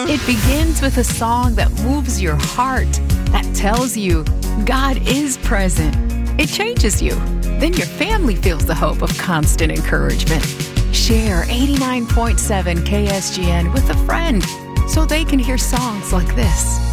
It begins with a song that moves your heart, that tells you God is present. It changes you. Then your family feels the hope of constant encouragement. Share 89.7 KSGN with a friend so they can hear songs like this.